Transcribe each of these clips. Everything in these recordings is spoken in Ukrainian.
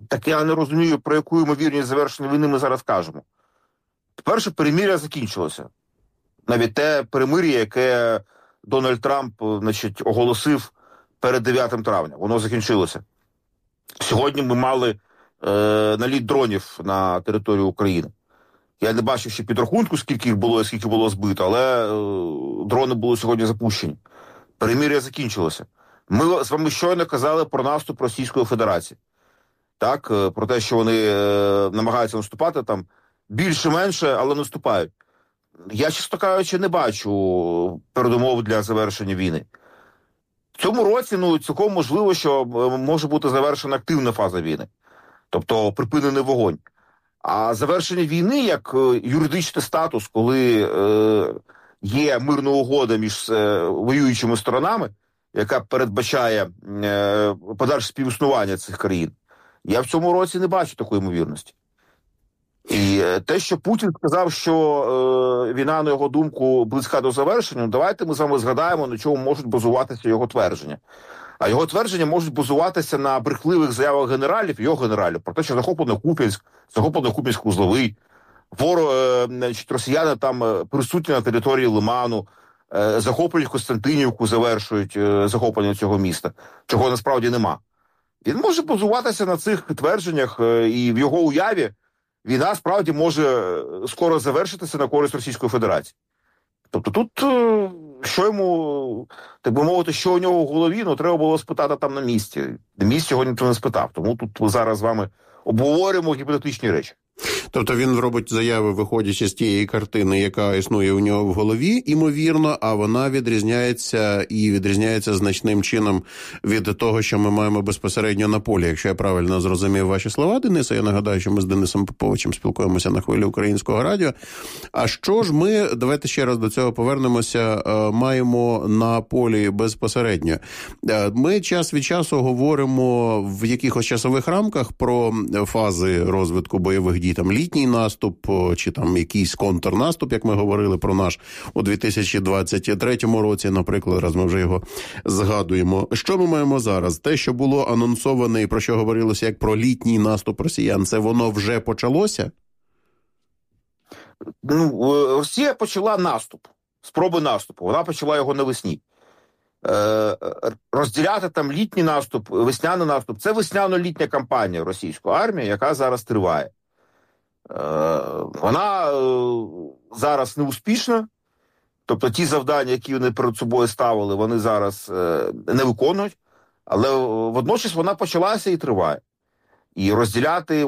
Так я не розумію, про яку ймовірність завершення війни ми зараз кажемо. По-перше, перемир'я закінчилося. Навіть те перемир'я, яке Дональд Трамп, значить, оголосив перед 9 травня. Воно закінчилося. Сьогодні ми мали наліт дронів на територію України. Я не бачив ще підрахунку, скільки їх було і скільки було збито, але дрони були сьогодні запущені. Перемир'я закінчилося. Ми з вами щойно казали про наступ Російської Федерації. Так, про те, що вони намагаються наступати там більше-менше, але наступають. Я, чесно кажучи, не бачу передумов для завершення війни. В цьому році, цілком можливо, що може бути завершена активна фаза війни. Тобто припинений вогонь. А завершення війни як юридичний статус, коли є мирна угода між воюючими сторонами, яка передбачає подальше співіснування цих країн, я в цьому році не бачу такої ймовірності. І те, що Путін сказав, що війна, на його думку, близька до завершення, давайте ми з вами згадаємо, на чому можуть базуватися його твердження. А його твердження можуть базуватися на брехливих заявах генералів, його генералів, про те, що захоплено Куп'янськ-Узловий, росіяни там присутні на території Лиману, захоплюють Костянтинівку, завершують захоплення цього міста, чого насправді нема. Він може базуватися на цих твердженнях, і в його уяві війна справді може скоро завершитися на користь Російської Федерації. Тобто тут, що йому, так би мовити, що у нього в голові, треба було спитати там на місці. На місці його ніхто не спитав. Тому тут ми зараз з вами обговорюємо гіпотетичні речі. Тобто він робить заяви, виходячи з тієї картини, яка існує у нього в голові, імовірно, а вона відрізняється значним чином від того, що ми маємо безпосередньо на полі. Якщо я правильно зрозумів ваші слова, Денисе, я нагадаю, що ми з Денисом Поповичем спілкуємося на хвилі Українського радіо. А що ж ми, давайте ще раз до цього повернемося, маємо на полі безпосередньо? Ми час від часу говоримо в якихось часових рамках про фази розвитку бойових дій, там літній наступ, чи там якийсь контрнаступ, як ми говорили про наш у 2023 році, наприклад, раз ми вже його згадуємо. Що ми маємо зараз? Те, що було анонсоване і про що говорилося як про літній наступ росіян, це воно вже почалося? Росія почала наступ, спроби наступу. Вона почала його навесні. Розділяти там літній наступ, весняний наступ – це весняно-літня кампанія російської армії, яка зараз триває. Вона зараз неуспішна, тобто ті завдання, які вони перед собою ставили, вони зараз не виконують, але водночас вона почалася і триває. І розділяти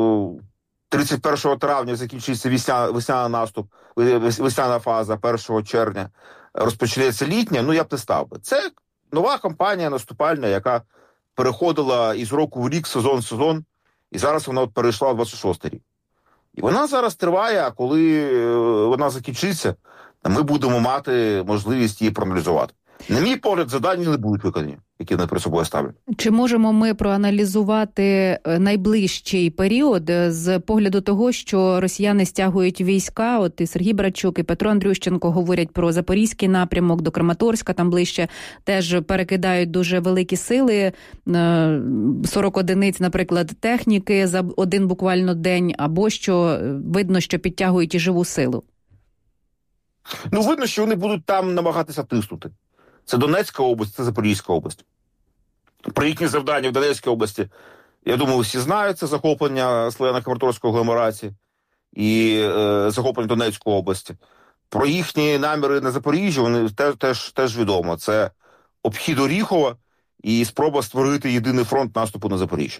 31 травня закінчиться весняний наступ, весняна фаза, 1 червня розпочнеться літня, я б не став би. Це нова кампанія наступальна, яка переходила із року в рік, сезон в сезон, і зараз вона перейшла в 26-й рік. І вона зараз триває, а коли вона закінчиться, ми будемо мати можливість її проаналізувати. На мій погляд, завдання не будуть виконані, які вони перед собою ставлять. Чи можемо ми проаналізувати найближчий період з погляду того, що росіяни стягують війська? От і Сергій Брачук, і Петро Андрющенко говорять про Запорізький напрямок, до Краматорська, там ближче теж перекидають дуже великі сили, 40 одиниць, наприклад, техніки за один буквально день, або що видно, що підтягують і живу силу? Видно, що вони будуть там намагатися тиснути. Це Донецька область, це Запорізька область. Про їхні завдання в Донецькій області, я думаю, всі знають. Це захоплення Слов'яно-Краматорської агломерації і захоплення Донецької області. Про їхні наміри на Запоріжжі, вони теж відомо. Це обхід Оріхова і спроба створити єдиний фронт наступу на Запоріжжя.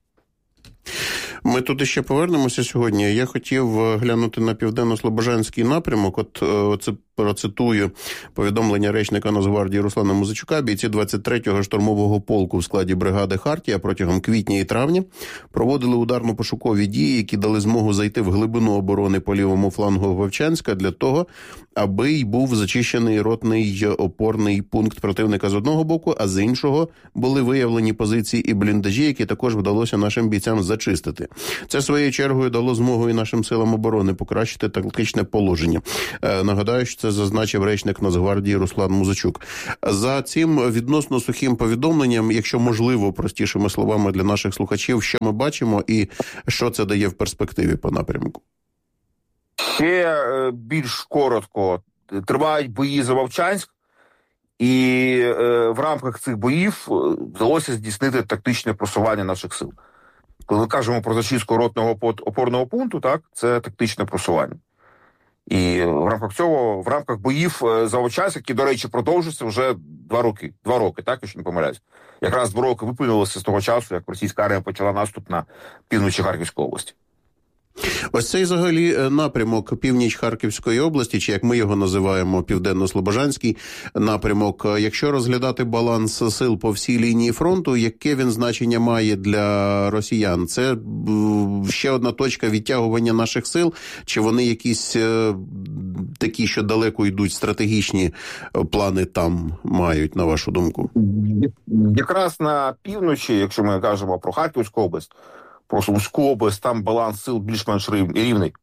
Ми тут ще повернемося сьогодні. Я хотів глянути на Південно-Слобожанський напрямок. Це процитую повідомлення речника Нацгвардії Руслана Музичука. Бійці 23-го штурмового полку в складі бригади «Хартія» протягом квітня і травня проводили ударно-пошукові дії, які дали змогу зайти в глибину оборони по лівому флангу Вовчанська для того, аби й був зачищений ротний опорний пункт противника з одного боку, а з іншого були виявлені позиції і бліндажі, які також вдалося нашим бійцям зачистити. Це своєю чергою дало змогу і нашим силам оборони покращити тактичне положення. Нагадаю, що це це зазначив речник Нацгвардії Руслан Музичук. За цим відносно сухим повідомленням, якщо можливо, простішими словами для наших слухачів, що ми бачимо і що це дає в перспективі по напрямку? Ще більш коротко. Тривають бої за Вовчанськ, і в рамках цих боїв вдалося здійснити тактичне просування наших сил. Коли ми кажемо про зачистку ротного опорного пункту, так, це тактичне просування. І в рамках цього, в рамках боїв за Вовчанськ, які, до речі, продовжуються вже 2 роки. 2 роки, так, якщо не помиляюсь. Якраз 2 роки виповнилося з того часу, як російська армія почала наступ на півночі Харківської області. Ось цей взагалі напрямок північ Харківської області, чи як ми його називаємо, Південно-Слобожанський напрямок, якщо розглядати баланс сил по всій лінії фронту, яке він значення має для росіян? Це ще одна точка відтягування наших сил, чи вони якісь такі, що далеко йдуть, стратегічні плани там мають, на вашу думку? Якраз на півночі, якщо ми кажемо про Харківську область, про Сумську область, там баланс сил більш-менш рівний.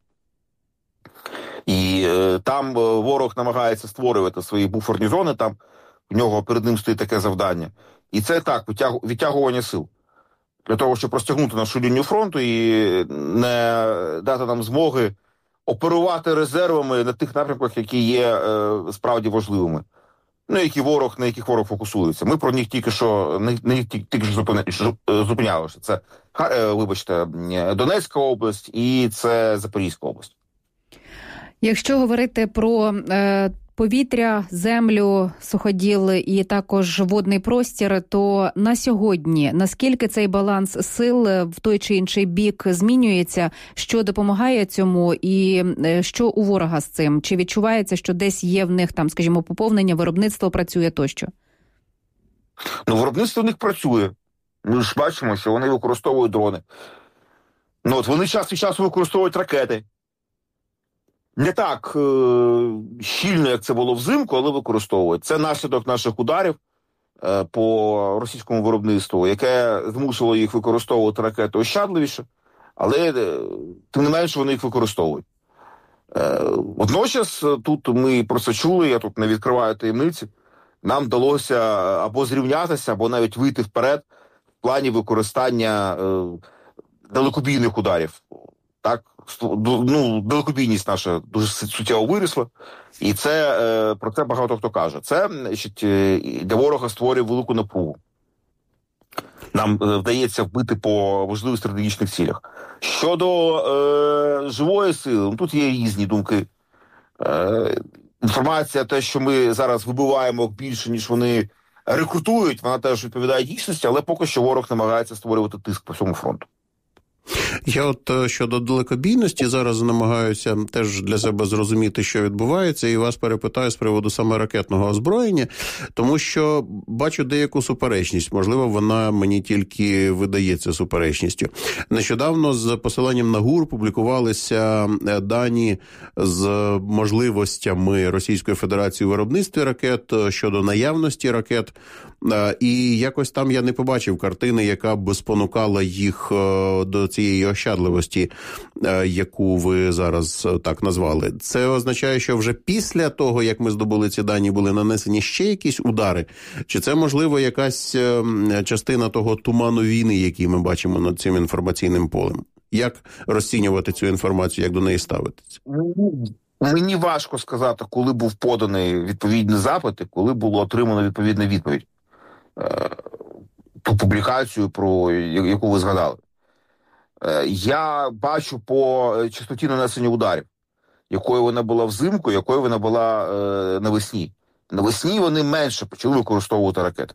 І там ворог намагається створювати свої буферні зони, там в нього перед ним стоїть таке завдання. І це так, відтягування сил. Для того, щоб розтягнути нашу лінію фронту і не дати нам змоги оперувати резервами на тих напрямках, які є справді важливими. На яких ворог фокусується. Ми про них тільки що зупинялися. Це, вибачте, Донецька область і це Запорізька область. Якщо говорити про повітря, землю, суходіл і також водний простір, то на сьогодні наскільки цей баланс сил в той чи інший бік змінюється, що допомагає цьому і що у ворога з цим? Чи відчувається, що десь є в них там, скажімо, поповнення, виробництво працює тощо? Ну, виробництво в них працює. Ми ж бачимо, що вони використовують дрони. Ну, от вони час від часу використовують ракети. Не так щільно, як це було взимку, але використовують. Це наслідок наших ударів по російському виробництву, яке змусило їх використовувати ракети ощадливіше, але тим не менше вони їх використовують. Водночас тут ми про це чули, я тут не відкриваю таємниці, нам вдалося або зрівнятися, або навіть вийти вперед в плані використання далекобійних ударів. Так, ну, далекобійність наша дуже суттєво виросла, і це про це багато хто каже. Це, значить, для ворога створює велику напругу. Нам вдається вбити по важливих стратегічних цілях. Щодо живої сили, ну, тут є різні думки. Інформація, те, що ми зараз вибиваємо більше, ніж вони рекрутують, вона теж відповідає дійсності, але поки що ворог намагається створювати тиск по всьому фронту. Я от щодо далекобійності зараз намагаюся теж для себе зрозуміти, що відбувається, і вас перепитаю з приводу саме ракетного озброєння, тому що бачу деяку суперечність. Можливо, вона мені тільки видається суперечністю. Нещодавно з посиланням на ГУР публікувалися дані з можливостями Російської Федерації у виробництві ракет, щодо наявності ракет, і якось там я не побачив картини, яка б спонукала їх до цієї ощадливості, яку ви зараз так назвали. Це означає, що вже після того, як ми здобули ці дані, були нанесені ще якісь удари? Чи це, можливо, якась частина того туману війни, який ми бачимо над цим інформаційним полем? Як розцінювати цю інформацію, як до неї ставитися? Мені важко сказати, коли був поданий відповідний запит і коли було отримано відповідну відповідь. Ту публікацію, про яку ви згадали. Я бачу по частоті нанесення ударів, якою вона була взимку, якою вона була навесні. Навесні вони менше почали використовувати ракети.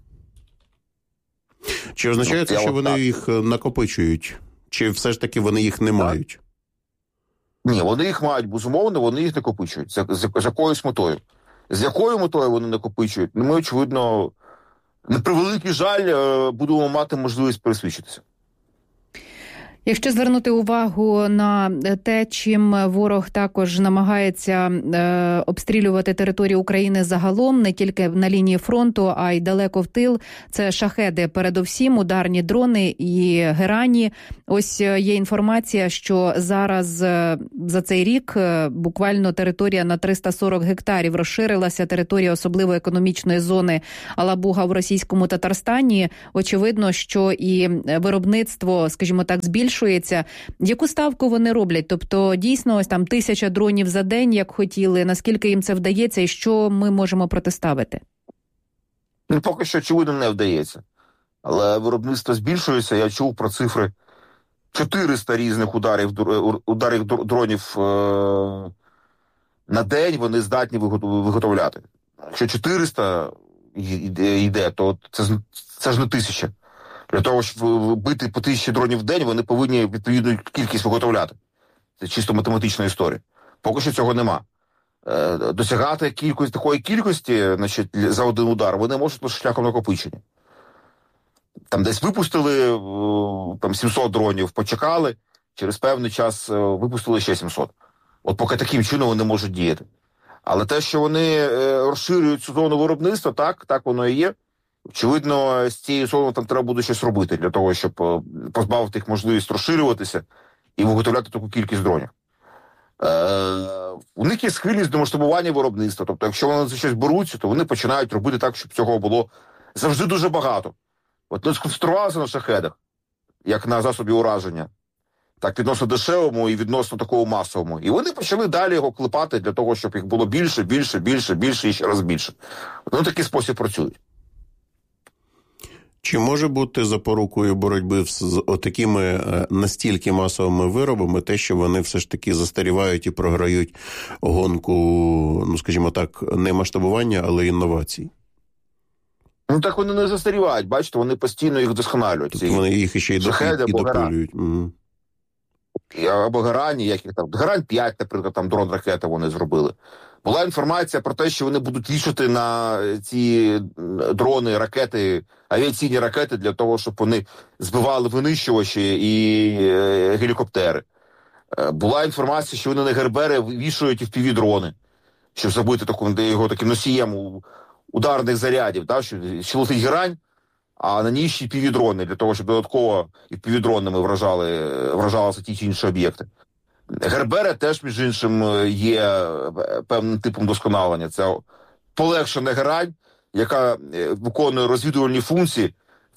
Чи означає це, що вони їх накопичують? Чи все ж таки вони їх не мають? Ні, вони їх мають, безумовно, вони їх накопичують. З якоюсь метою. З якою метою вони накопичують? Ну, ми, очевидно, на превеликий жаль, будемо мати можливість пересвідчитися. Якщо звернути увагу на те, чим ворог також намагається обстрілювати територію України загалом, не тільки на лінії фронту, а й далеко в тил, це шахеди передовсім, ударні дрони і герані. Ось є інформація, що зараз за цей рік буквально територія на 340 гектарів розширилася, територія особливо економічної зони Алабуга в російському Татарстані. Очевидно, що і виробництво, скажімо так, збільшується. Яку ставку вони роблять? Тобто, дійсно, ось там 1000 дронів за день, як хотіли, наскільки їм це вдається і що ми можемо протиставити? Ну, поки що, очевидно, не вдається. Але виробництво збільшується. Я чув про цифри 400 різних ударів дронів на день вони здатні виготовляти. Якщо 400 йде, то це ж не 1000. Для того, щоб бити по 1000 дронів в день, вони повинні відповідну кількість виготовляти. Це чисто математична історія. Поки що цього нема. Досягати такої кількості, значить, за один удар вони можуть лише шляхом накопичення. Там десь випустили 700 дронів, почекали, через певний час випустили ще 700. От поки таким чином вони можуть діяти. Але те, що вони розширюють цю зону виробництва, так воно і є. Очевидно, з цією зоною там треба буде щось робити для того, щоб позбавити їх можливість розширюватися і виготовляти таку кількість дронів. У них є схильність до масштабування виробництва. Тобто, якщо вони за щось беруться, то вони починають робити так, щоб цього було завжди дуже багато. От вони сконцентрувалися на шахедах, як на засобі ураження, так відносно дешевому і відносно такого масовому. І вони почали далі його клепати для того, щоб їх було більше і ще раз більше. От вони в такий спосіб працюють. Чи може бути запорукою боротьби з отакими настільки масовими виробами те, що вони все ж таки застарівають і програють гонку, ну, скажімо так, не масштабування, але інновацій? Ну, так вони не застарівають, бачите, вони постійно їх вдосконалюють. Тобто вони їх ще й допилюють. Або Герані, яких там, Герань 5, наприклад, там дрон-ракети вони зробили. Була інформація про те, що вони будуть вішати на ці дрони, ракети, авіаційні ракети для того, щоб вони збивали винищувачі і гелікоптери. Була інформація, що вони на Гербери вішають і FPV-дрони, щоб забити його таким носієм ударних зарядів, так, що летить Герань, а на ній ще FPV-дрони, для того, щоб додатково FPV-дронами вражалися ті чи інші об'єкти. Гербери теж, між іншим, є певним типом досконалення. Це полегшена Герань, яка виконує розвідувальні функції,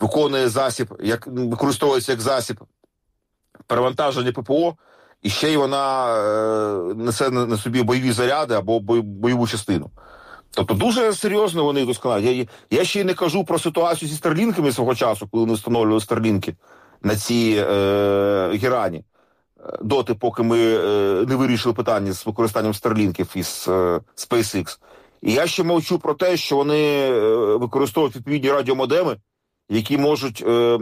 використовується як засіб перевантаження ППО, і ще й вона несе на собі бойові заряди або бойову частину. Тобто дуже серйозно вони досконалюють. Я ще й не кажу про ситуацію зі старлінками свого часу, коли вони встановлювали старлінки на цій Герані. Доти, поки ми не вирішили питання з використанням старлінків із SpaceX. І я ще мовчу про те, що вони використовують відповідні радіомодеми, які можуть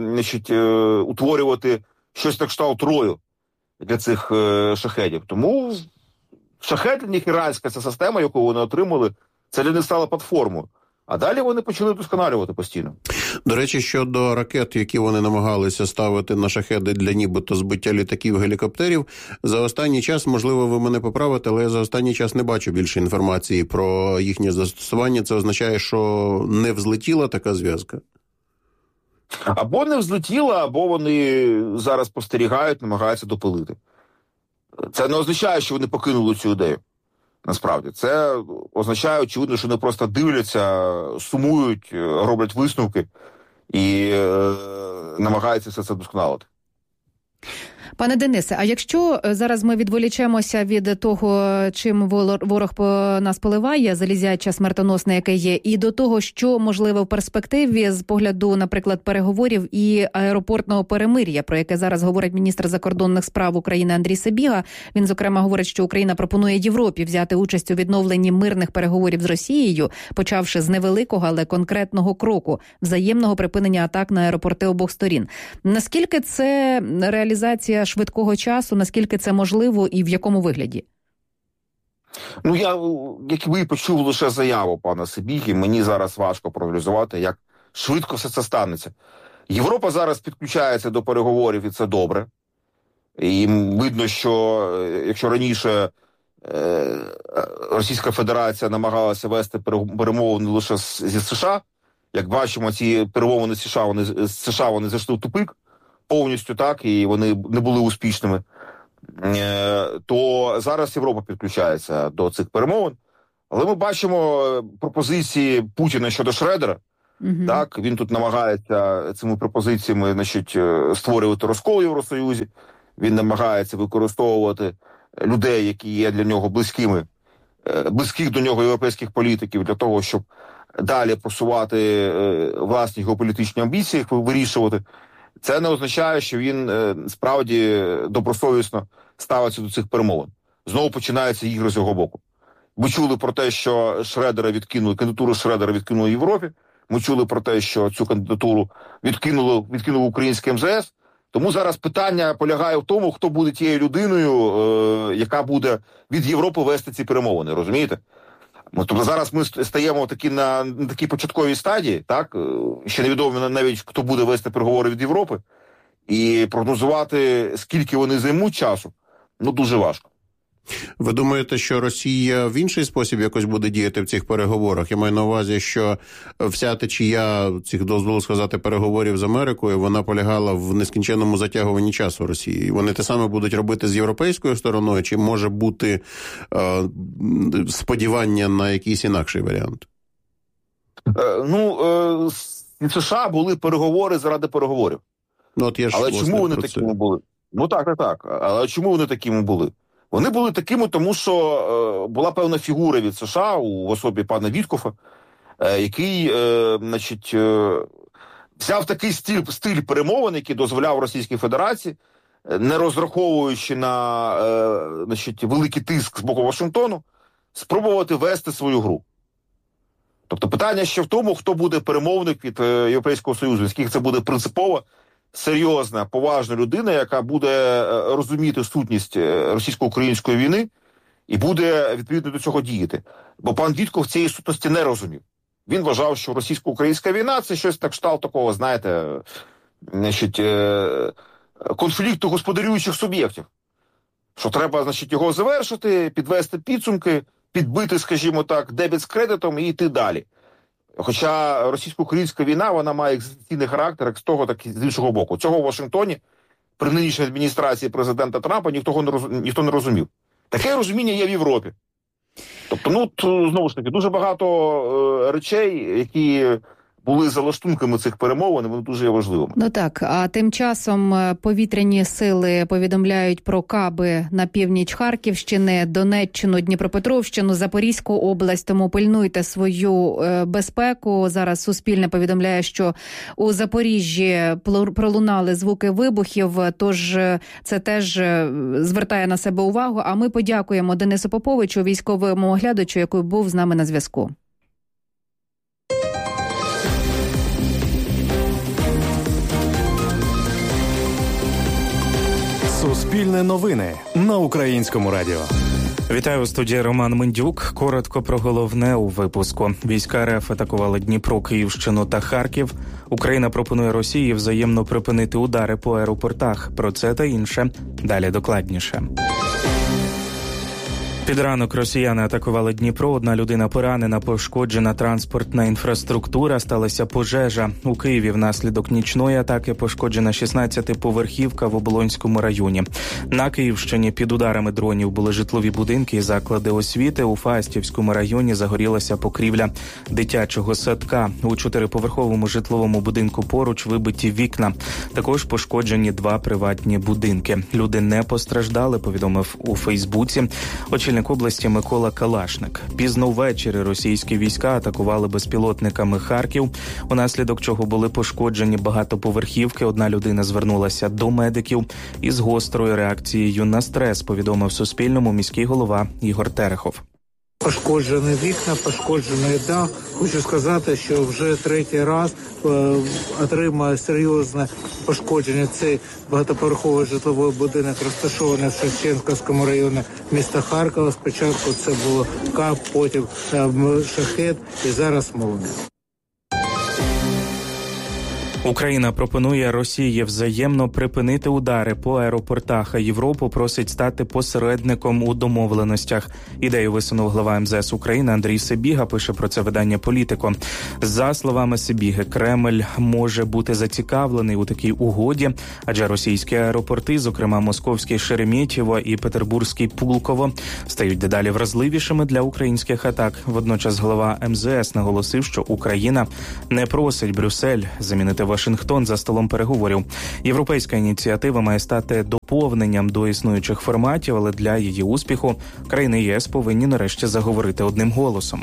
утворювати щось на кшталт рою для цих шахедів. Тому шахед для них іранська ця система, яку вони отримали, це для них стало платформою. А далі вони почали вдосконалювати постійно. До речі, щодо ракет, які вони намагалися ставити на шахеди для нібито збиття літаків, гелікоптерів, за останній час, можливо, ви мене поправите, але я за останній час не бачу більше інформації про їхнє застосування. Це означає, що не взлетіла така зв'язка? Або не взлетіла, або вони зараз спостерігають, намагаються допилити. Це не означає, що вони покинули цю ідею. Насправді, це означає, очевидно, що вони просто дивляться, сумують, роблять висновки і намагаються все це вдосконалити. Пане Денисе, а якщо зараз ми відволічемося від того, чим ворог по нас поливає, залізяча смертоносне, яке є, і до того, що можливо в перспективі з погляду, наприклад, переговорів і аеропортного перемир'я, про яке зараз говорить міністр закордонних справ України Андрій Сибіга. Він, зокрема, говорить, що Україна пропонує Європі взяти участь у відновленні мирних переговорів з Росією, почавши з невеликого, але конкретного кроку – взаємного припинення атак на аеропорти обох сторін. Наскільки це реалізація швидкого часу, наскільки це можливо і в якому вигляді? Ну, я, як ви почув лише заяву пана Сибіги, мені зараз важко проаналізувати, як швидко все це станеться. Європа зараз підключається до переговорів, і це добре. І видно, що якщо раніше Російська Федерація намагалася вести перемовини лише зі США, як бачимо, ці перемовини з США вони зайшли в тупик повністю, так, і вони не були успішними, то зараз Європа підключається до цих перемовин. Але ми бачимо пропозиції Путіна щодо Шредера. Так, він тут намагається цими пропозиціями, значить, створювати розкол в Євросоюзі. Він намагається використовувати людей, які є для нього близьких до нього європейських політиків, для того, щоб далі просувати власні геополітичні амбіції, вирішувати. Це не означає, що він справді добросовісно ставиться до цих перемовин. Знову починаються ігри з його боку. Ми чули про те, що кандидатуру Шредера відкинули в Європі. Ми чули про те, що цю кандидатуру відкинуло українське МЗС. Тому зараз питання полягає в тому, хто буде тією людиною, яка буде від Європи вести ці перемовини, розумієте? Тобто зараз ми стаємо на такій початковій стадії, так? Ще невідомо навіть, хто буде вести переговори від Європи. І прогнозувати, скільки вони займуть часу, дуже важко. Ви думаєте, що Росія в інший спосіб якось буде діяти в цих переговорах? Я маю на увазі, що вся течія цих, дозволу сказати, переговорів з Америкою, вона полягала в нескінченному затягуванні часу Росії. І вони те саме будуть робити з європейською стороною, чи може бути сподівання на якийсь інакший варіант? В США були переговори заради переговорів. Але чому вони такими були? Так. Але чому вони такими були? Вони були такими, тому що була певна фігура від США в особі пана Віткофа, який, взяв такий стиль перемовин, який дозволяв Російській Федерації, не розраховуючи на великий тиск з боку Вашингтону, спробувати вести свою гру. Тобто питання ще в тому, хто буде перемовник від Європейського Союзу, наскільки це буде принципова, серйозна, поважна людина, яка буде розуміти сутність російсько-української війни і буде відповідно до цього діяти. Бо пан Вітков цієї сутності не розумів. Він вважав, що російсько-українська війна – це щось так кшталт такого, знаєте, конфлікту господарюючих суб'єктів. Що треба, його завершити, підвести підсумки, підбити, скажімо так, дебіт з кредитом і йти далі. Хоча російсько-українська війна, вона має екзистенційний характер як з того, так і з іншого боку. Цього в Вашингтоні при нинішній адміністрації президента Трампа ніхто не розумів. Таке розуміння є в Європі. Тобто, знову ж таки, дуже багато речей, які були залаштунками цих перемовин, вони дуже є важливими. Так, а тим часом повітряні сили повідомляють про каби на північ Харківщини, Донеччину, Дніпропетровщину, Запорізьку область, тому пильнуйте свою безпеку. Зараз Суспільне повідомляє, що у Запоріжжі пролунали звуки вибухів, тож це теж звертає на себе увагу. А ми подякуємо Денису Поповичу, військовому оглядачу, який був з нами на зв'язку. Суспільне новини на Українському радіо. Вітаю, у студії Роман Мендюк. Коротко про головне у випуску. Війська РФ атакували Дніпро, Київщину та Харків. Україна пропонує Росії взаємно припинити удари по аеропортах. Про це та інше далі докладніше. Під ранок росіяни атакували Дніпро. Одна людина поранена, пошкоджена транспортна інфраструктура, сталася пожежа. У Києві внаслідок нічної атаки пошкоджена 16-поверхівка в Оболонському районі. На Київщині під ударами дронів були житлові будинки і заклади освіти. У Фастівському районі загорілася покрівля дитячого садка. У 4-поверховому житловому будинку поруч вибиті вікна. Також пошкоджені 2 приватні будинки. Люди не постраждали, повідомив у Фейсбуці очільник області Микола Калашник. Пізно ввечері російські війська атакували безпілотниками Харків, унаслідок чого були пошкоджені багатоповерхівки. Одна людина звернулася до медиків із гострою реакцією на стрес, повідомив Суспільному міський голова Ігор Терехов. Пошкоджені вікна, пошкоджений дах. Хочу сказати, що вже 3-й раз отримає серйозне пошкодження цей багатоповерховий житловий будинок, розташований в Шевченківському районі міста Харкова. Спочатку це було КАП, потім Шахед і зараз Молнія. Україна пропонує Росії взаємно припинити удари по аеропортах, а Європу просить стати посередником у домовленостях. Ідею висунув глава МЗС України Андрій Сибіга, пише про це видання «Політико». За словами Сибіги, Кремль може бути зацікавлений у такій угоді, адже російські аеропорти, зокрема московський Шереметьєво і петербурзький Пулково, стають дедалі вразливішими для українських атак. Водночас глава МЗС наголосив, що Україна не просить Брюссель замінити Вашингтон за столом переговорів. Європейська ініціатива має стати доповненням до існуючих форматів, але для її успіху країни ЄС повинні нарешті заговорити одним голосом.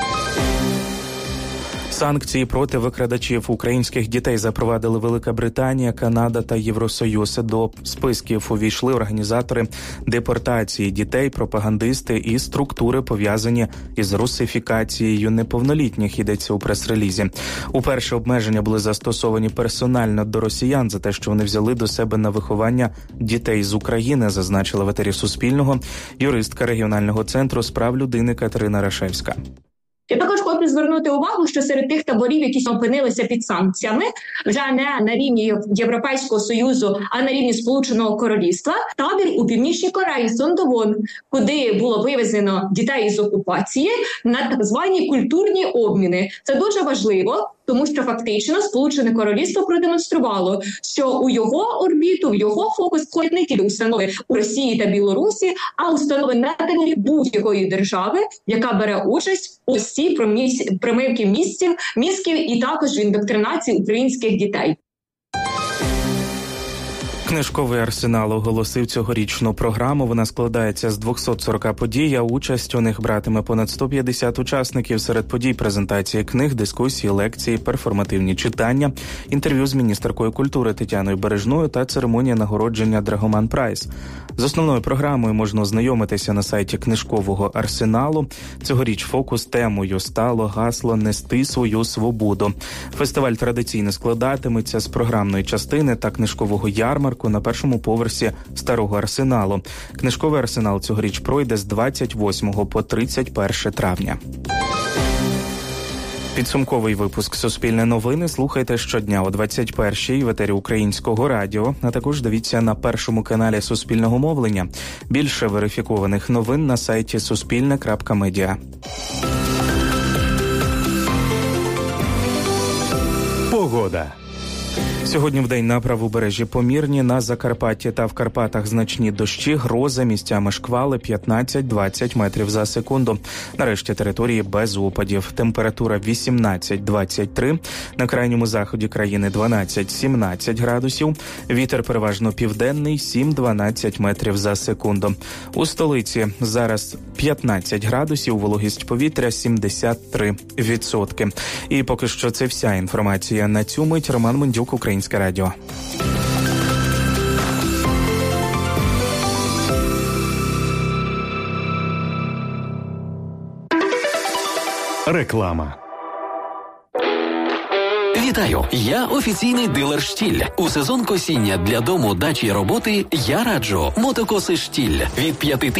Санкції проти викрадачів українських дітей запровадили Велика Британія, Канада та Євросоюз. До списків увійшли організатори депортації дітей, пропагандисти і структури, пов'язані із русифікацією неповнолітніх, йдеться у прес-релізі. Уперше обмеження були застосовані персонально до росіян за те, що вони взяли до себе на виховання дітей з України, зазначила в етері Суспільного юристка регіонального центру з прав людини Катерина Рашевська. Я також хочу звернути увагу, що серед тих таборів, які опинилися під санкціями, вже не на рівні Європейського Союзу, а на рівні Сполученого Королівства, табір у Північній Кореї, Сондовон, куди було вивезено дітей із окупації на так звані культурні обміни. Це дуже важливо, тому що фактично Сполучене Королівство продемонструвало, що у його орбіту, в його фокус входять не тільки установи у Росії та Білорусі, а установи на території будь-якої держави, яка бере участь у цій промивці мізків і також в індоктринації українських дітей. Книжковий арсенал оголосив цьогорічну програму. Вона складається з 240 подій, а участь у них братиме понад 150 учасників. Серед подій презентації книг, дискусії, лекції, перформативні читання, інтерв'ю з міністеркою культури Тетяною Бережною та церемонія нагородження Драгоман Прайс. З основною програмою можна ознайомитися на сайті книжкового арсеналу. Цьогоріч фокус-темою стало гасло «Нести свою свободу». Фестиваль традиційно складатиметься з програмної частини та книжкового ярмарку на першому поверсі Старого арсеналу. Книжковий арсенал цьогоріч пройде з 28 по 31 травня. Підсумковий випуск «Суспільне новини» слухайте щодня о 21-й в етері Українського радіо, а також дивіться на першому каналі Суспільного мовлення. Більше верифікованих новин на сайті suspilne.media. Погода. Сьогодні вдень на правобережжі помірні, на Закарпатті та в Карпатах значні дощі, грози, місцями шквали 15-20 метрів за секунду. Нарешті території без опадів. Температура 18-23, на крайньому заході країни 12-17 градусів. Вітер переважно південний 7-12 метрів за секунду. У столиці зараз 15 градусів, вологість повітря 73%. І поки що це вся інформація на цю мить. Роман Мендюк, Українське радіо. Реклама. Вітаю! Я офіційний дилер «Штіль». У сезон косіння для дому, дачі й роботи я раджу мотокоси «Штіль» від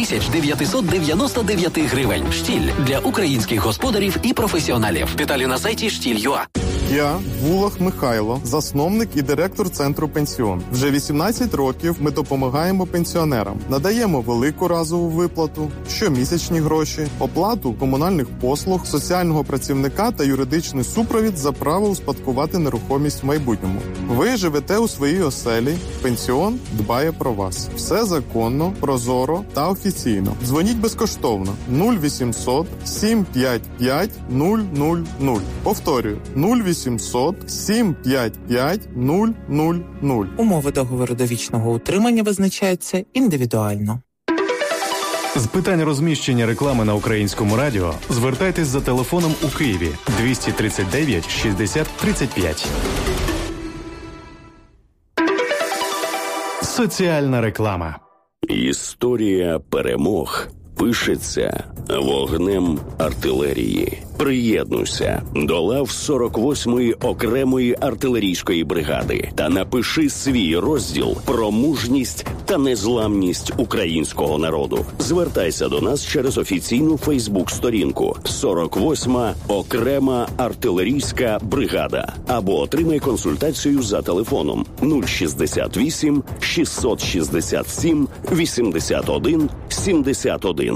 5999 гривень. «Штіль» для українських господарів і професіоналів. Деталі на сайті «Штіль.ua». Я Вулах Михайло, засновник і директор центру «Пенсіон». Вже 18 років ми допомагаємо пенсіонерам. Надаємо велику разову виплату, щомісячні гроші, оплату комунальних послуг, соціального працівника та юридичний супровід за право успадкувати нерухомість в майбутньому. Ви живете у своїй оселі, «Пенсіон» дбає про вас. Все законно, прозоро та офіційно. Дзвоніть безкоштовно 0800 755 000. Повторюю, 0800 755 000. Умови договору довічного утримання визначаються індивідуально. З питань розміщення реклами на Українському радіо звертайтесь за телефоном у Києві 239 60 35. Соціальна реклама. Історія перемог пишеться вогнем артилерії. Приєднуйся до лав 48-ї окремої артилерійської бригади та напиши свій розділ про мужність та незламність українського народу. Звертайся до нас через офіційну Фейсбук-сторінку 48-ма окрема артилерійська бригада або отримай консультацію за телефоном 068 667 81 71.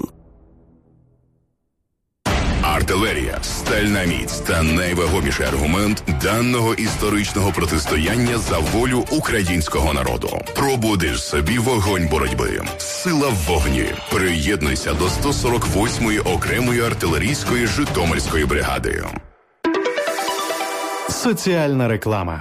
Артилерія – стальна міць та найвагоміший аргумент даного історичного протистояння за волю українського народу. Пробудиш собі вогонь боротьби. Сила в вогні. Приєднуйся до 148-ї окремої артилерійської Житомирської бригади. Соціальна реклама.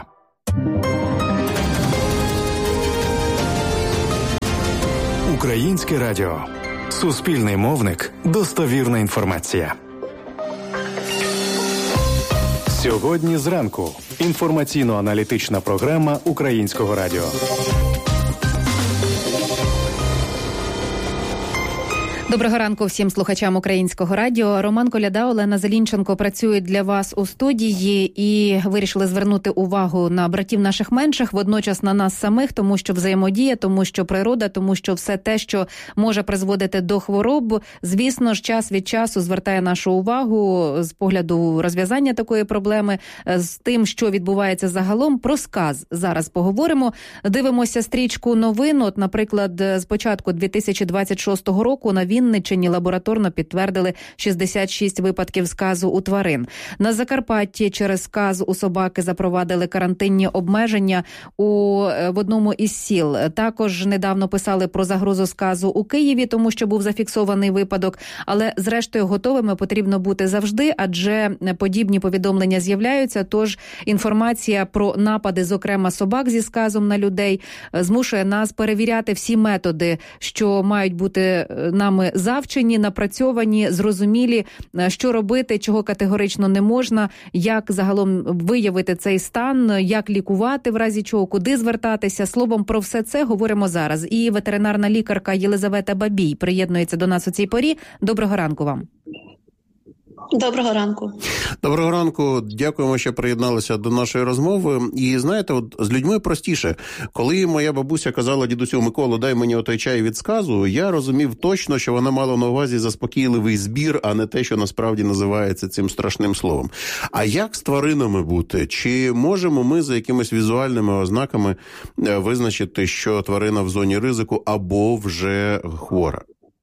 Українське радіо. Суспільний мовник. Достовірна інформація. Сьогодні зранку. Інформаційно-аналітична програма Українського радіо. Доброго ранку всім слухачам Українського радіо. Роман Коляда, Олена Зелінченко працюють для вас у студії і вирішили звернути увагу на братів наших менших, водночас на нас самих, тому що взаємодія, тому що природа, тому що все те, що може призводити до хвороб, звісно ж, час від часу звертає нашу увагу з погляду розв'язання такої проблеми, з тим, що відбувається загалом. Про сказ зараз поговоримо. Дивимося стрічку новин. От, наприклад, з початку 2026 року на Вінниччині лабораторно підтвердили 66 випадків сказу у тварин. На Закарпатті через сказ у собаки запровадили карантинні обмеження в одному із сіл. Також недавно писали про загрозу сказу у Києві, тому що був зафіксований випадок. Але зрештою готовими потрібно бути завжди, адже подібні повідомлення з'являються. Тож інформація про напади, зокрема собак зі сказом на людей, змушує нас перевіряти всі методи, що мають бути нами завчені, напрацьовані, зрозумілі, що робити, чого категорично не можна, як загалом виявити цей стан, як лікувати в разі чого, куди звертатися. Словом, про все це говоримо зараз. І ветеринарна лікарка Єлизавета Бабій приєднується до нас у цій порі. Доброго ранку вам. Доброго ранку. Доброго ранку. Дякуємо, що приєдналися до нашої розмови. І знаєте, от з людьми простіше. Коли моя бабуся казала дідусю: Миколу, дай мені отой чай від сказу, я розумів точно, що вона мала на увазі заспокійливий збір, а не те, що насправді називається цим страшним словом. А як з тваринами бути? Чи можемо ми за якимись візуальними ознаками визначити, що тварина в зоні ризику або вже хвора?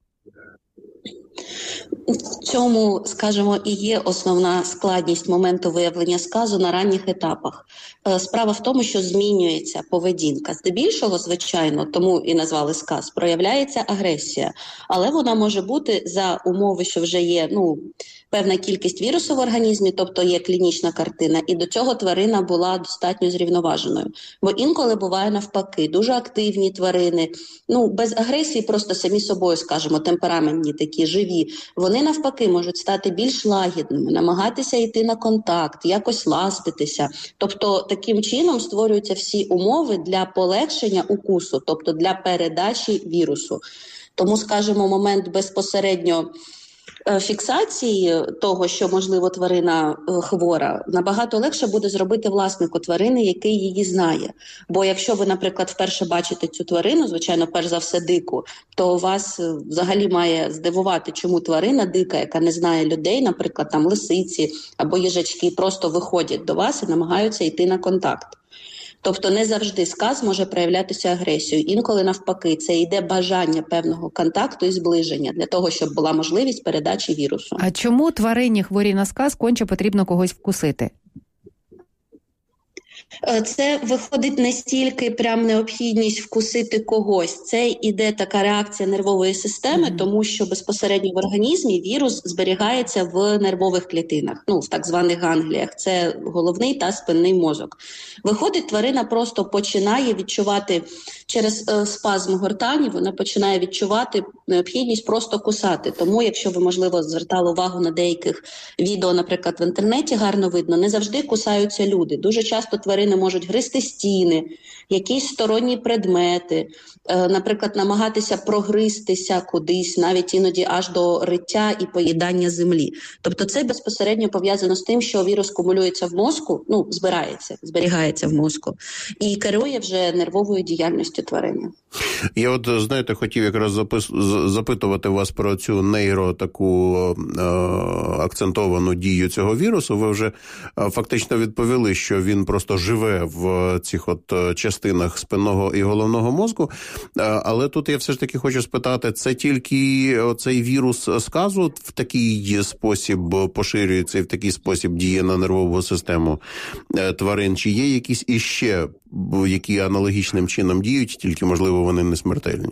В цьому, скажімо, і є основна складність моменту виявлення сказу на ранніх етапах. Справа в тому, що змінюється поведінка. Здебільшого, звичайно, тому і назвали сказ, проявляється агресія. Але вона може бути за умови, що вже є певна кількість вірусу в організмі, тобто є клінічна картина, і до цього тварина була достатньо зрівноваженою. Бо інколи буває навпаки, дуже активні тварини, без агресії, просто самі собою, скажімо, темпераментні такі, живі, вони навпаки можуть стати більш лагідними, намагатися йти на контакт, якось ластитися. Тобто таким чином створюються всі умови для полегшення укусу, тобто для передачі вірусу. Тому, скажімо, момент безпосередньо фіксації того, що, можливо, тварина хвора, набагато легше буде зробити власнику тварини, який її знає. Бо якщо ви, наприклад, вперше бачите цю тварину, звичайно, перш за все дику, то вас взагалі має здивувати, чому тварина дика, яка не знає людей, наприклад, там лисиці або їжачки, просто виходять до вас і намагаються йти на контакт. Тобто не завжди сказ може проявлятися агресією. Інколи навпаки, це йде бажання певного контакту і зближення для того, щоб була можливість передачі вірусу. А чому тварині хворій на сказ конче потрібно когось вкусити? Це виходить не стільки прям необхідність вкусити когось. Це іде така реакція нервової системи, тому що безпосередньо в організмі вірус зберігається в нервових клітинах, в так званих гангліях. Це головний та спинний мозок. Виходить, тварина просто починає відчувати через спазм гортані, вона починає відчувати необхідність просто кусати. Тому, якщо ви, можливо, звертали увагу на деяких відео, наприклад, в інтернеті гарно видно, не завжди кусаються люди. Дуже часто тварини тварини можуть гризти стіни, якісь сторонні предмети, наприклад, намагатися прогризтися кудись, навіть іноді аж до риття і поїдання землі. Тобто це безпосередньо пов'язано з тим, що вірус кумулюється в мозку, зберігається в мозку і керує вже нервовою діяльністю тварини. Я от, знаєте, хотів якраз запитувати вас про цю таку акцентовану дію цього вірусу. Ви вже фактично відповіли, що він просто живе в цих от частинах спинного і головного мозку. Але тут я все ж таки хочу спитати, це тільки цей вірус сказу в такий спосіб поширюється і в такий спосіб діє на нервову систему тварин? Чи є якісь іще, які аналогічним чином діють, тільки, можливо, вони не смертельні?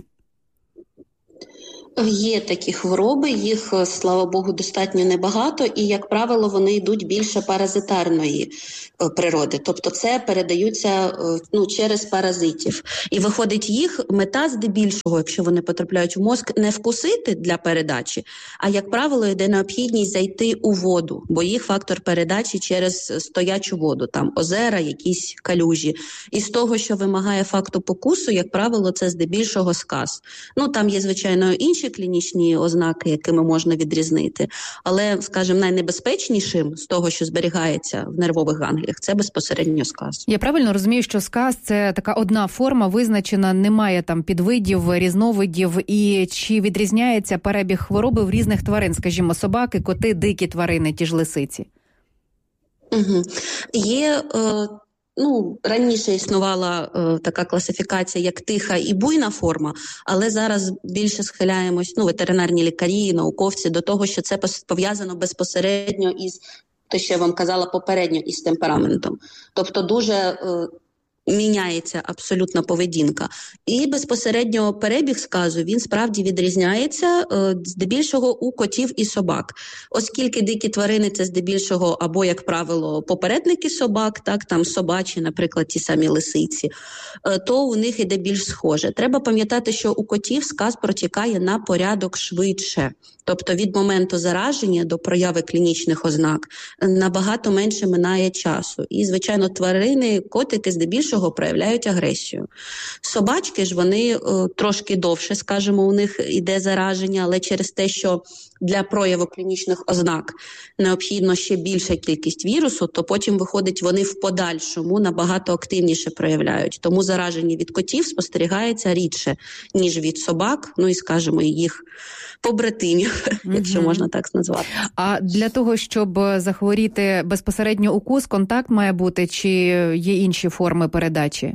Є такі хвороби, їх, слава Богу, достатньо небагато, і, як правило, вони йдуть більше паразитарної природи. Тобто це передаються через паразитів. І виходить, їх мета здебільшого, якщо вони потрапляють в мозк, не вкусити для передачі, а, як правило, йде необхідність зайти у воду, бо їх фактор передачі через стоячу воду, там озера, якісь калюжі. І з того, що вимагає факту покусу, як правило, це здебільшого сказ. Там є, звичайно, інші клінічні ознаки, якими можна відрізнити. Але, скажімо, найнебезпечнішим з того, що зберігається в нервових гангліях, це безпосередньо сказ. Я правильно розумію, що сказ – це така одна форма, визначена, немає там підвидів, різновидів, і чи відрізняється перебіг хвороби в різних тварин, скажімо, собаки, коти, дикі тварини, ті ж лисиці? Угу. Є... раніше існувала така класифікація, як тиха і буйна форма, але зараз більше схиляємось, ветеринарні лікарі, науковці, до того, що це пов'язано безпосередньо із, те, що я вам казала попередньо, із темпераментом. Тобто дуже міняється абсолютно поведінка. І безпосередньо перебіг сказу, він справді відрізняється здебільшого у котів і собак. Оскільки дикі тварини – це здебільшого або, як правило, попередники собак, там собачі, наприклад, ті самі лисиці, то у них іде більш схоже. Треба пам'ятати, що у котів сказ протікає на порядок швидше. Тобто від моменту зараження до прояви клінічних ознак набагато менше минає часу. І, звичайно, тварини, котики здебільшого проявляють агресію. Собачки ж, вони трошки довше, скажімо, у них іде зараження, але через те, що для прояву клінічних ознак необхідно ще більша кількість вірусу, то потім, виходить, вони в подальшому набагато активніше проявляють. Тому зараження від котів спостерігається рідше, ніж від собак, і, скажімо, їх побратимів, якщо можна так назвати. А для того, щоб захворіти безпосередньо укус, контакт має бути, чи є інші форми передачі?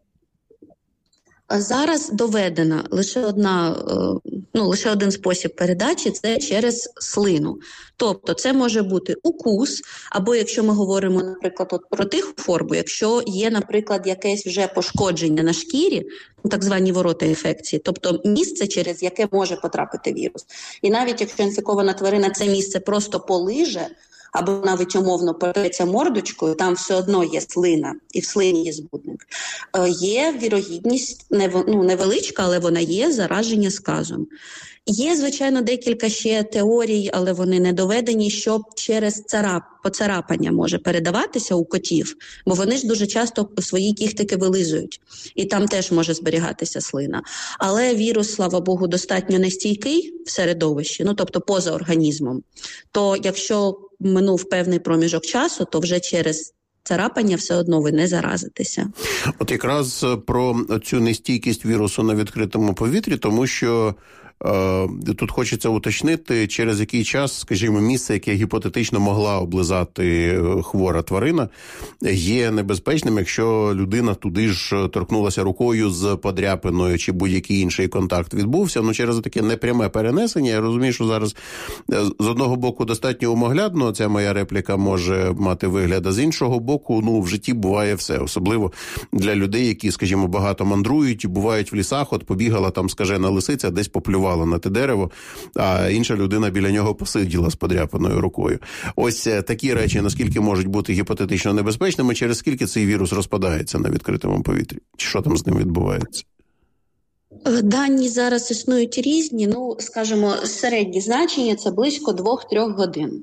Зараз доведена лише один спосіб передачі – це через слину. Тобто це може бути укус, або якщо ми говоримо, наприклад, про тиху форму, якщо є, наприклад, якесь вже пошкодження на шкірі, так звані ворота інфекції, тобто місце, через яке може потрапити вірус. І навіть якщо інфікована тварина це місце просто полиже, або навіть умовно переться мордочкою, там все одно є слина, і в слині є збудник. Є вірогідність, невеличка, але вона є, зараження сказом. Є, звичайно, декілька ще теорій, але вони не доведені, що через поцарапання може передаватися у котів, бо вони ж дуже часто свої кіхтики вилизують, і там теж може зберігатися слина. Але вірус, слава Богу, достатньо нестійкий в середовищі, тобто поза організмом, то якщо минув певний проміжок часу, то вже через царапання все одно ви не заразитеся. От якраз про цю нестійкість вірусу на відкритому повітрі, тому що тут хочеться уточнити, через який час, скажімо, місце, яке гіпотетично могла облизати хвора тварина, є небезпечним, якщо людина туди ж торкнулася рукою з подряпиною чи будь-який інший контакт відбувся. Через таке непряме перенесення, я розумію, що зараз з одного боку достатньо умоглядно ця моя репліка може мати вигляд, а з іншого боку, в житті буває все. Особливо для людей, які, скажімо, багато мандрують, бувають в лісах, от побігала там скажена лисиця, десь поплювала на те дерево, а інша людина біля нього посиділа з подряпаною рукою. Ось такі речі, наскільки можуть бути гіпотетично небезпечними, через скільки цей вірус розпадається на відкритому повітрі? Чи що там з ним відбувається? Дані зараз існують різні, скажімо, середні значення – це близько 2-3 годин.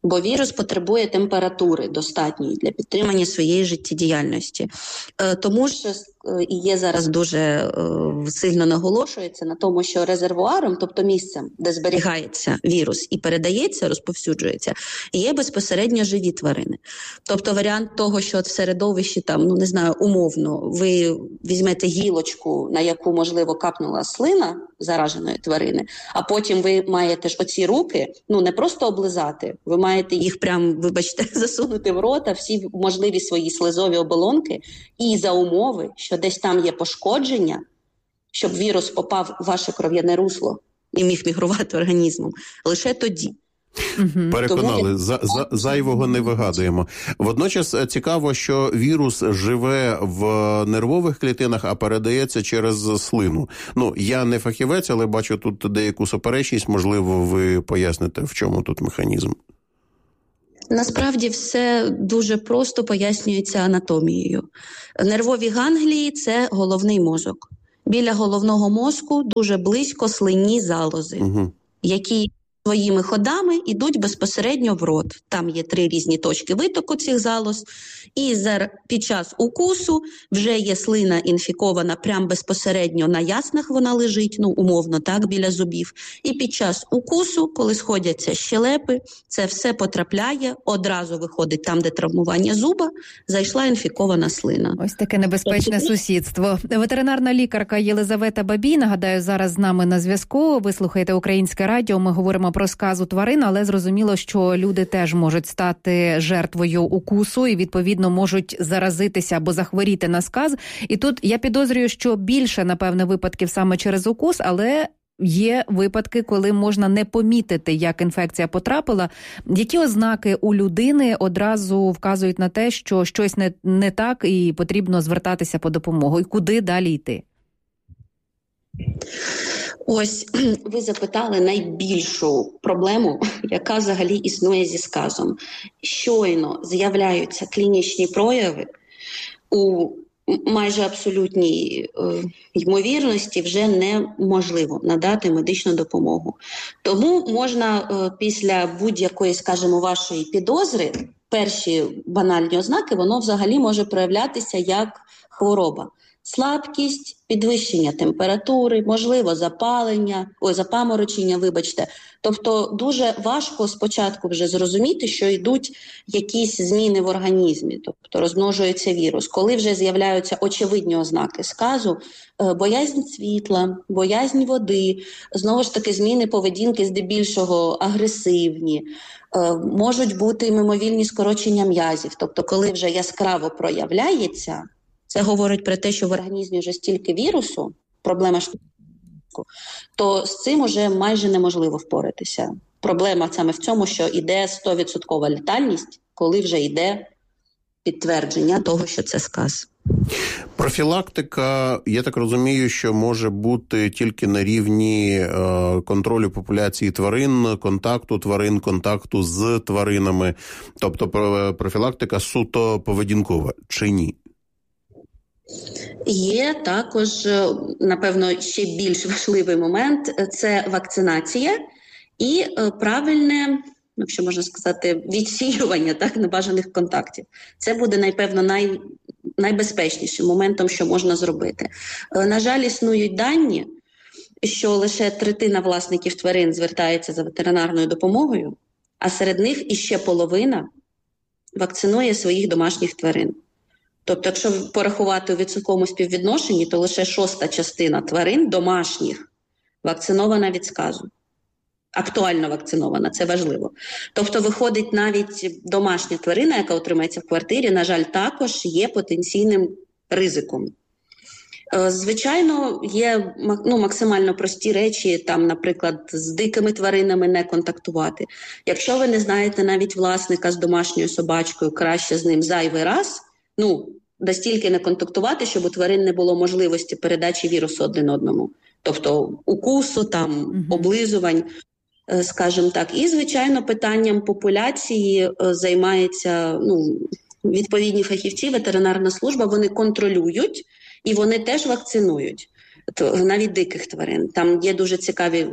Бо вірус потребує температури достатньої для підтримання своєї життєдіяльності. Тому що і є зараз дуже сильно наголошується на тому, що резервуаром, тобто місцем, де зберігається вірус і передається, розповсюджується, є безпосередньо живі тварини. Тобто варіант того, що в середовищі там, ну не знаю, умовно, ви візьмете гілочку, на яку, можливо, капнула слина зараженої тварини, а потім ви маєте ж оці руки, ну не просто облизати, ви маєте їх прям, вибачте, засунути в рота, всі можливі свої слизові оболонки, і за умови, що десь там є пошкодження, щоб вірус попав в ваше кров'яне русло і міг мігрувати організмом, лише тоді. Переконали, зайвого не вигадуємо. Водночас цікаво, що вірус живе в нервових клітинах, а передається через слину. Ну, я не фахівець, але бачу тут деяку суперечність. Можливо, ви поясните, в чому тут механізм? Насправді все дуже просто пояснюється анатомією. Нервові ганглії – це головний мозок. Біля головного мозку дуже близько слинні залози, які своїми ходами йдуть безпосередньо в рот. Там є 3 різні точки витоку цих залоз. І під час укусу вже є слина інфікована прямо безпосередньо на яснах вона лежить, ну умовно так, біля зубів. І під час укусу, коли сходяться щелепи, це все потрапляє, одразу виходить там, де травмування зуба, зайшла інфікована слина. Ось таке небезпечне сусідство. Ветеринарна лікарка Єлизавета Бабій, нагадаю, зараз з нами на зв'язку. Ви слухаєте Українське радіо, ми говоримо про сказу тварин, але зрозуміло, що люди теж можуть стати жертвою укусу і, відповідно, можуть заразитися або захворіти на сказ. І тут я підозрюю, що більше, напевне, випадків саме через укус, але є випадки, коли можна не помітити, як інфекція потрапила. Які ознаки у людини одразу вказують на те, що щось не так і потрібно звертатися по допомогу? І куди далі йти? Ось, ви запитали найбільшу проблему, яка взагалі існує зі сказом. Щойно з'являються клінічні прояви, у майже абсолютній ймовірності вже неможливо надати медичну допомогу. Тому можна після будь-якої, скажімо, вашої підозри, перші банальні ознаки, воно взагалі може проявлятися як хвороба. Слабкість, підвищення температури, можливо, запаморочення, вибачте. Тобто дуже важко спочатку вже зрозуміти, що йдуть якісь зміни в організмі, тобто розмножується вірус. Коли вже з'являються очевидні ознаки сказу, боязнь світла, боязнь води, знову ж таки зміни поведінки здебільшого агресивні, можуть бути мимовільні скорочення м'язів, тобто коли вже яскраво проявляється, це говорить про те, що в організмі вже стільки вірусу, проблема то з цим уже майже неможливо впоратися. Проблема саме в цьому, що йде 100% летальність, коли вже йде підтвердження того, що це сказ. Профілактика, я так розумію, що може бути тільки на рівні контролю популяції тварин, контакту з тваринами. Тобто профілактика суто поведінкова, чи ні? Є також, напевно, ще більш важливий момент – це вакцинація і правильне, якщо можна сказати, відсіювання небажаних контактів. Це буде, напевно, найбезпечнішим моментом, що можна зробити. На жаль, існують дані, що лише 1/3 власників тварин звертається за ветеринарною допомогою, а серед них іще половина вакцинує своїх домашніх тварин. Тобто, якщо порахувати у відсотковому співвідношенні, то лише 1/6 тварин домашніх вакцинована від сказу. Актуально вакцинована, це важливо. Тобто, виходить, навіть домашня тварина, яка утримується в квартирі, на жаль, також є потенційним ризиком. Звичайно, є максимально прості речі, там, наприклад, з дикими тваринами не контактувати. Якщо ви не знаєте навіть власника з домашньою собачкою, краще з ним зайвий раз, настільки не контактувати, щоб у тварин не було можливості передачі вірусу один одному. Тобто укусу, облизувань, скажімо так. І, звичайно, питанням популяції займається відповідні фахівці, ветеринарна служба, вони контролюють і вони теж вакцинують, навіть диких тварин. Там є дуже цікаві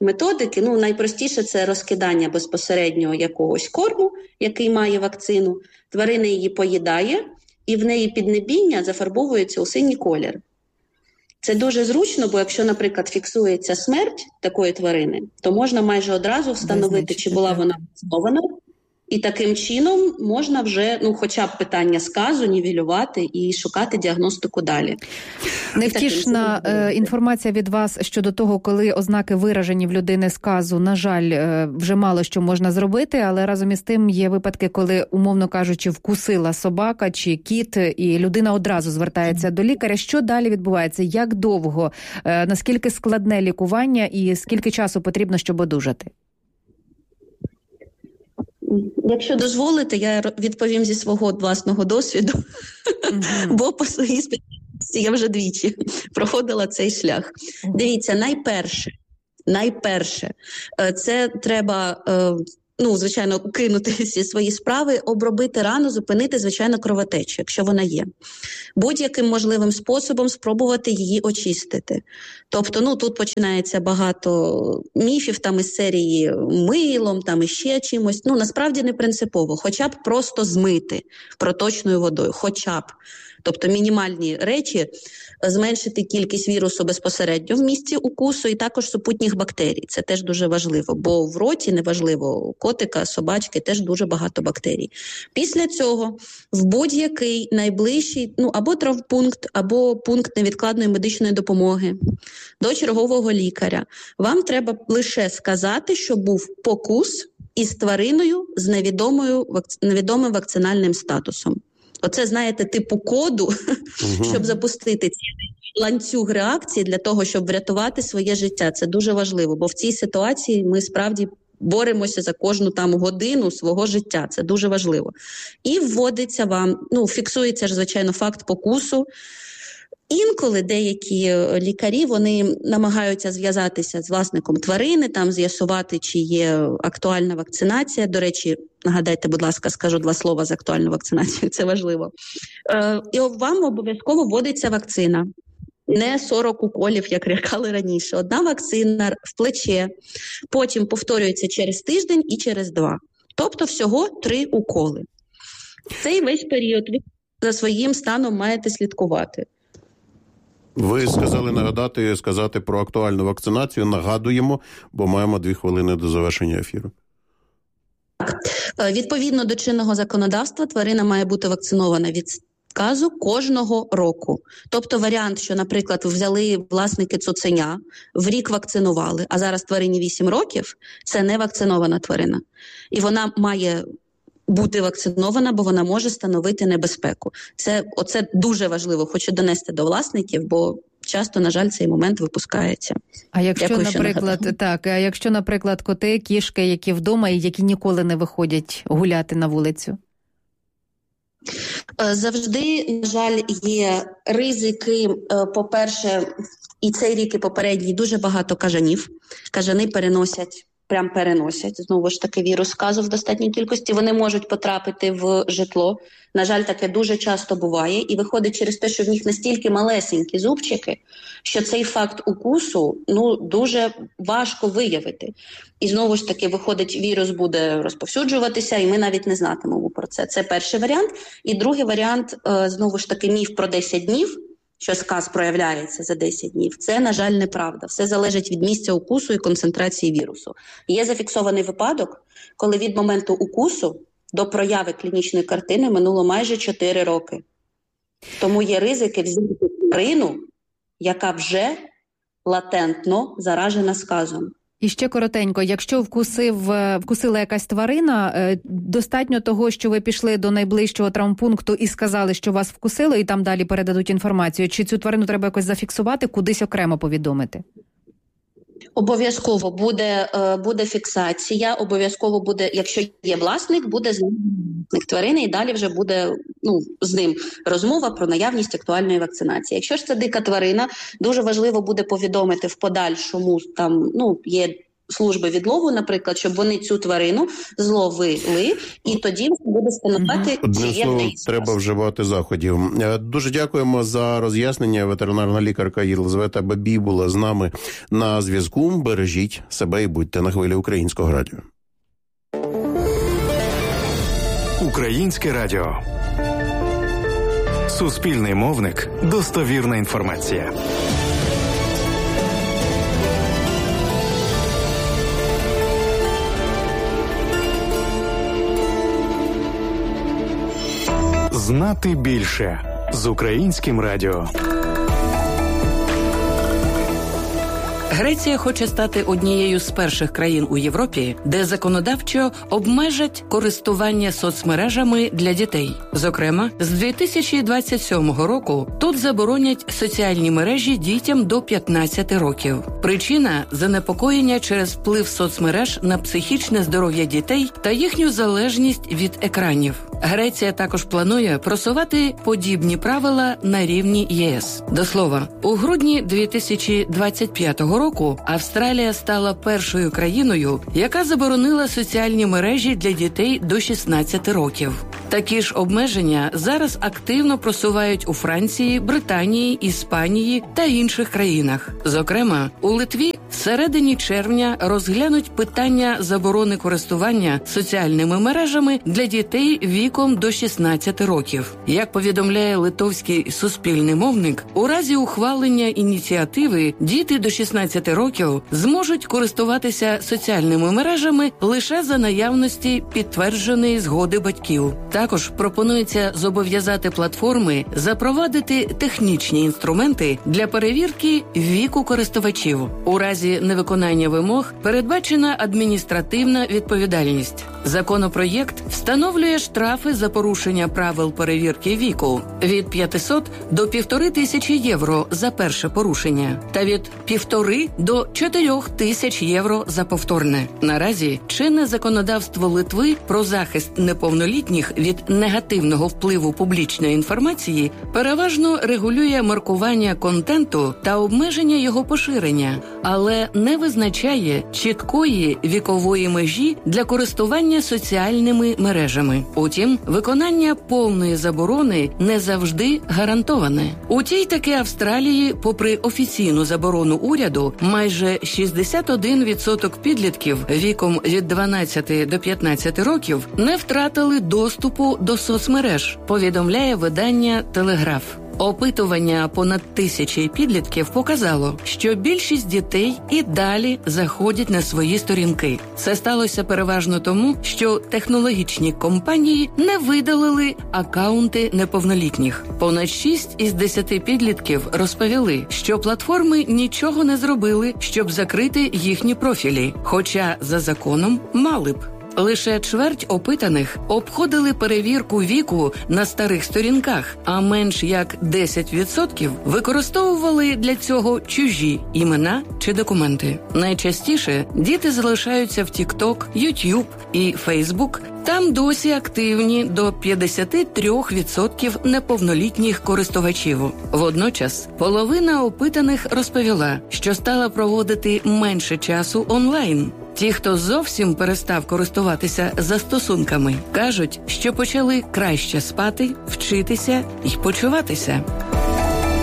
методики. Ну, найпростіше це розкидання безпосередньо якогось корму, який має вакцину. Тварина її поїдає, і в неї піднебіння зафарбовується у синій колір. Це дуже зручно, бо якщо, наприклад, фіксується смерть такої тварини, то можна майже одразу встановити, чи була вона вакцинована. І таким чином можна вже, хоча б питання сказу нівелювати і шукати діагностику далі. Невтішна інформація від вас щодо того, коли ознаки виражені в людини сказу, на жаль, вже мало що можна зробити, але разом із тим є випадки, коли, умовно кажучи, вкусила собака чи кіт, і людина одразу звертається до лікаря. Що далі відбувається? Як довго? Наскільки складне лікування і скільки часу потрібно, щоб одужати? Якщо дозволите, я відповім зі свого власного досвіду, бо по своїй спеціальності я вже двічі проходила цей шлях. Дивіться, найперше, це треба, звичайно, кинути всі свої справи, обробити рану, зупинити, звичайно, кровотечу, якщо вона є. Будь-яким можливим способом спробувати її очистити. Тобто, тут починається багато міфів там із серії милом, там іще чимось. Насправді не принципово. Хоча б просто змити проточною водою. Хоча б. Тобто мінімальні речі, зменшити кількість вірусу безпосередньо в місці укусу і також супутніх бактерій. Це теж дуже важливо, бо в роті, неважливо, у котика, собачки, теж дуже багато бактерій. Після цього в будь-який найближчий, або травмпункт, або пункт невідкладної медичної допомоги до чергового лікаря, вам треба лише сказати, що був покус із твариною з невідомим вакцинальним статусом. Оце, знаєте, типу коду, щоб запустити цей ланцюг реакції для того, щоб врятувати своє життя. Це дуже важливо, бо в цій ситуації ми справді боремося за кожну годину свого життя. Це дуже важливо. І вводиться вам, фіксується ж, звичайно, факт покусу. Інколи деякі лікарі, вони намагаються зв'язатися з власником тварини, там з'ясувати, чи є актуальна вакцинація. До речі, нагадайте, будь ласка, скажу 2 слова за актуальну вакцинацію, це важливо. І вам обов'язково вводиться вакцина. Не 40 уколів, як лякали раніше. 1 вакцина в плече, потім повторюється через тиждень і через 2. Тобто всього 3 уколи. Цей весь період ви за своїм станом маєте слідкувати. Ви сказати про актуальну вакцинацію. Нагадуємо, бо маємо 2 хвилини до завершення ефіру. Відповідно до чинного законодавства, тварина має бути вакцинована від сказу кожного року. Тобто варіант, що, наприклад, взяли власники цуценя, в рік вакцинували, а зараз тварині 8 років, це не вакцинована тварина. І вона має бути вакцинована, бо вона може становити небезпеку. Оце дуже важливо, хочу донести до власників, бо часто, на жаль, цей момент випускається. А якщо, наприклад, коти, кішки, які вдома і які ніколи не виходять гуляти на вулицю? Завжди, на жаль, є ризики. По-перше, і цей рік, і попередній, дуже багато кажанів. Кажани переносять, знову ж таки, вірус сказу в достатній кількості, вони можуть потрапити в житло. На жаль, таке дуже часто буває, і виходить через те, що в них настільки малесенькі зубчики, що цей факт укусу, дуже важко виявити. І знову ж таки, виходить, вірус буде розповсюджуватися, і ми навіть не знатимемо про це. Це перший варіант. І другий варіант, знову ж таки, міф про 10 днів, що сказ проявляється за 10 днів, це, на жаль, неправда. Все залежить від місця укусу і концентрації вірусу. Є зафіксований випадок, коли від моменту укусу до прояви клінічної картини минуло майже 4 роки. Тому є ризики взяти тварину, яка вже латентно заражена сказом. І ще коротенько, якщо вкусила якась тварина, достатньо того, що ви пішли до найближчого травмпункту і сказали, що вас вкусило, і там далі передадуть інформацію, чи цю тварину треба якось зафіксувати, кудись окремо повідомити? Обов'язково буде фіксація, обов'язково буде, якщо є власник, буде з ним тварини, і далі вже буде з ним розмова про наявність актуальної вакцинації. Якщо ж це дика тварина, дуже важливо буде повідомити в подальшому, там є служби відлову, наприклад, щоб вони цю тварину зловили, і тоді буде встановити, чи є в неї спосіб. Треба вживати заходів. Дуже дякуємо за роз'яснення. Ветеринарна лікарка Єлизавета Бабій була з нами на зв'язку. Бережіть себе і будьте на хвилі Українського радіо. Українське радіо. Суспільний мовник. Достовірна інформація. Знати більше з Українським радіо. Греція хоче стати однією з перших країн у Європі, де законодавчо обмежать користування соцмережами для дітей. Зокрема, з 2027 року тут заборонять соціальні мережі дітям до 15 років. Причина – занепокоєння через вплив соцмереж на психічне здоров'я дітей та їхню залежність від екранів. Греція також планує просувати подібні правила на рівні ЄС. До слова, у грудні 2025 року Австралія стала першою країною, яка заборонила соціальні мережі для дітей до 16 років. Такі ж обмеження зараз активно просувають у Франції, Британії, Іспанії та інших країнах. Зокрема, у Литві всередині червня розглянуть питання заборони користування соціальними мережами для дітей віком до 16 років. Як повідомляє литовський суспільний мовник, у разі ухвалення ініціативи діти до 16 років зможуть користуватися соціальними мережами лише за наявності підтвердженої згоди батьків. Також пропонується зобов'язати платформи запровадити технічні інструменти для перевірки віку користувачів. У разі невиконання вимог передбачена адміністративна відповідальність. Законопроєкт встановлює штрафи за порушення правил перевірки віку від 500 до 1500 євро за перше порушення та від 1,5 до 4000 євро за повторне. Наразі чинне законодавство Литви про захист неповнолітніх від негативного впливу публічної інформації переважно регулює маркування контенту та обмеження його поширення, але не визначає чіткої вікової межі для користування соціальними мережами. Утім, виконання повної заборони не завжди гарантоване. У тій таки Австралії, попри офіційну заборону уряду, майже 61% підлітків віком від 12 до 15 років не втратили доступу до соцмереж, повідомляє видання «Телеграф». Опитування понад 1000 підлітків показало, що більшість дітей і далі заходять на свої сторінки. Це сталося переважно тому, що технологічні компанії не видалили акаунти неповнолітніх. Понад 6 із 10 підлітків розповіли, що платформи нічого не зробили, щоб закрити їхні профілі, хоча за законом мали б. Лише чверть опитаних обходили перевірку віку на старих сторінках, а менш як 10% використовували для цього чужі імена чи документи. Найчастіше діти залишаються в TikTok, YouTube і Facebook. Там досі активні до 53% неповнолітніх користувачів. Водночас, половина опитаних розповіла, що стала проводити менше часу онлайн. Ті, хто зовсім перестав користуватися застосунками, кажуть, що почали краще спати, вчитися і почуватися.